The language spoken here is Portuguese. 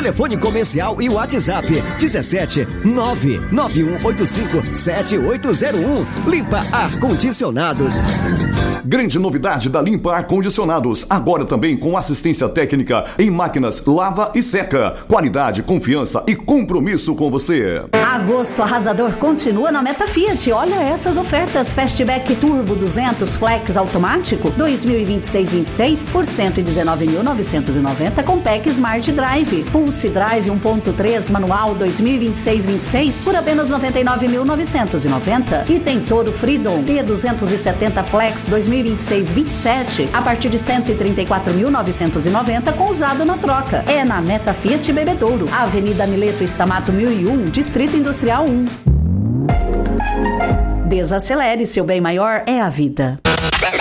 Telefone comercial e WhatsApp 17 99185 7801. Limpa Ar-Condicionados. Grande novidade da Limpa Ar-Condicionados, agora também com assistência técnica em máquinas lava e seca. Qualidade, confiança e compromisso com você. Agosto arrasador continua na Meta Fiat. Olha essas ofertas: Fastback Turbo 200 Flex automático 2026-26 por 119.990 com PEC Smart Drive. Pulse Drive 1.3 manual 2026-26 por apenas 99.990. E tem Toro Freedom T270 Flex 2026-27 a partir de 134.990 com usado na troca. É na Meta Fiat Bebedouro, Avenida Mileto Estamato 1001, Distrito Industrial 1. Desacelere, seu bem maior é a vida.